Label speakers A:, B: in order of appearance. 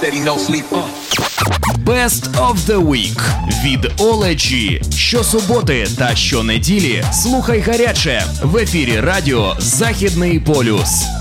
A: Best of the Week від Оле G. Щосуботи та щонеділі слухай гаряче в ефірі радіо «Західний полюс».